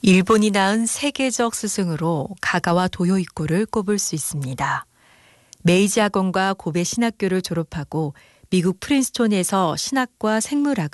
일본이 낳은 세계적 스승으로 가가와 도요이코를 꼽을 수 있습니다. 메이지 학원과 고베 신학교를 졸업하고 미국 프린스톤에서 신학과 생물학을